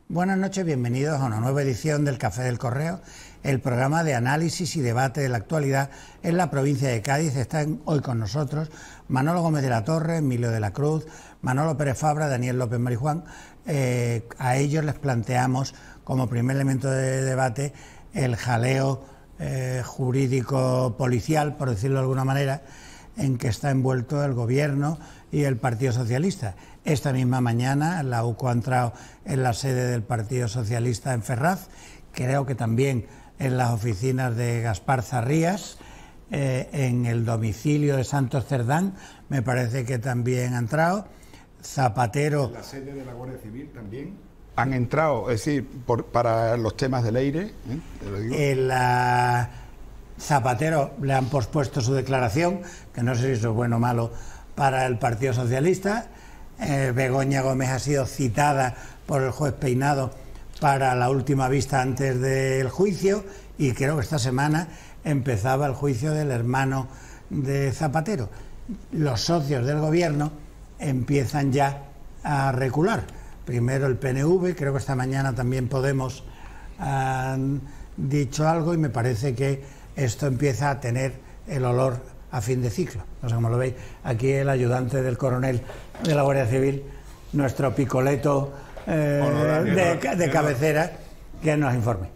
Buenas noches, bienvenidos a una nueva edición del Café del Correo, el programa de análisis y debate de la actualidad en la provincia de Cádiz. Están hoy con nosotros Manolo Gómez de la Torre, Emilio de la Cruz, Manolo Pérez Fabra, Daniel López Marijuán. A ellos les planteamos como primer elemento de debate el jaleo jurídico policial, por decirlo de alguna manera, en que está envuelto el Gobierno y el Partido Socialista. Esta misma mañana la UCO ha entrado en la sede del Partido Socialista en Ferraz, creo que también en las oficinas de Gaspar Zarrías, en el domicilio de Santos Cerdán, me parece que también ha entrado. Zapatero... En la sede de la Guardia Civil también han entrado, es decir, para los temas del aire, te lo digo. Zapatero le han pospuesto su declaración, que no sé si eso es bueno o malo para el Partido Socialista. Begoña Gómez ha sido citada por el juez Peinado para la última vista antes del juicio, y creo que esta semana empezaba el juicio del hermano de Zapatero. Los socios del Gobierno empiezan ya a recular. Primero el PNV, creo que esta mañana también Podemos han dicho algo, y me parece que esto empieza a tener el olor a fin de ciclo. No sé cómo lo veis. Aquí el ayudante del coronel de la Guardia Civil, nuestro picoleto de cabecera, que nos informe.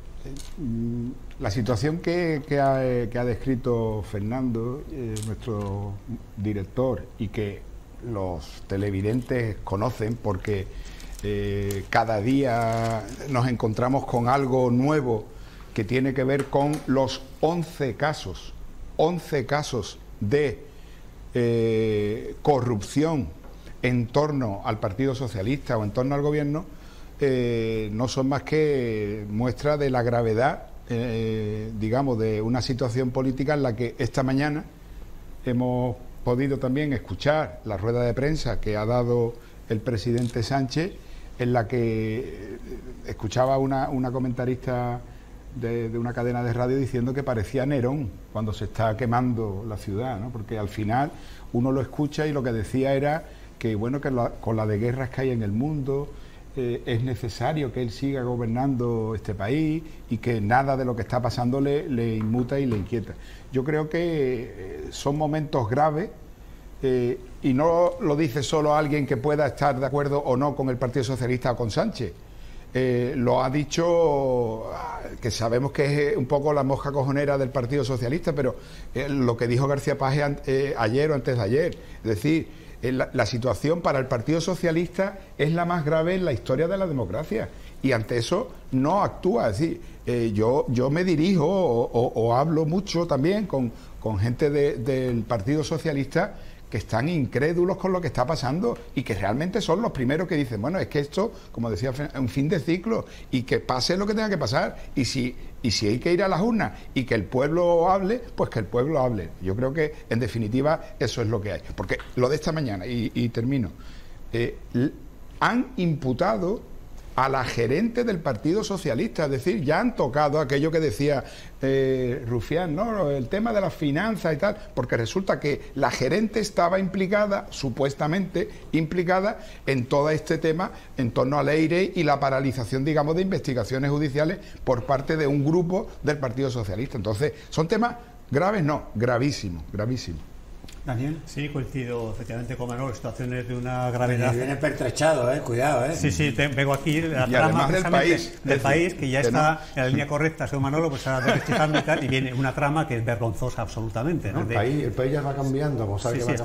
La situación que ha descrito Fernando, nuestro director, y que los televidentes conocen porque cada día nos encontramos con algo nuevo que tiene que ver con los 11 casos de corrupción en torno al Partido Socialista o en torno al Gobierno, no son más que muestra de la gravedad, digamos, de una situación política en la que esta mañana hemos podido también escuchar la rueda de prensa que ha dado el presidente Sánchez, en la que escuchaba una comentarista de una cadena de radio diciendo que parecía Nerón cuando se está quemando la ciudad, ¿no? Porque al final uno lo escucha y lo que decía era que, bueno, que con la de guerras que hay en el mundo es necesario que él siga gobernando este país y que nada de lo que está pasando le inmuta y le inquieta. Yo creo que son momentos graves, y no lo dice solo alguien que pueda estar de acuerdo o no con el Partido Socialista o con Sánchez. Lo ha dicho, que sabemos que es un poco la mosca cojonera del Partido Socialista, pero lo que dijo García Page ayer o antes de ayer, es decir, la situación para el Partido Socialista es la más grave en la historia de la democracia, y ante eso no actúa. Es decir, yo me dirijo o hablo mucho también con gente del Partido Socialista que están incrédulos con lo que está pasando y que realmente son los primeros que dicen, bueno, es que esto, como decía, es un fin de ciclo y que pase lo que tenga que pasar, y si hay que ir a las urnas y que el pueblo hable, pues que el pueblo hable. Yo creo que, en definitiva, eso es lo que hay. Porque lo de esta mañana, y termino, han imputado a la gerente del Partido Socialista, es decir, ya han tocado aquello que decía Rufián, ¿no? El tema de las finanzas y tal, porque resulta que la gerente estaba implicada, supuestamente implicada, en todo este tema en torno al EIRE y la paralización, digamos, de investigaciones judiciales por parte de un grupo del Partido Socialista. Entonces, ¿son temas graves? No, gravísimos, gravísimos. Daniel. Sí, coincido efectivamente con Manolo, situaciones de una gravedad. Viene pertrechado, cuidado, Sí, vengo aquí, la y trama del país, que ya está no. En la línea correcta, según Manolo, pues ahora rectificando y tal, y viene una trama que es vergonzosa absolutamente, ¿no? El país ya va cambiando, vamos a ver qué va